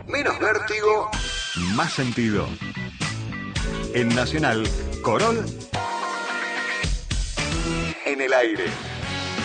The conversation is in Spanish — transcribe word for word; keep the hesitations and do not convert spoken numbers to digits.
Menos vértigo, Más sentido. En Nacional, Corol en el aire.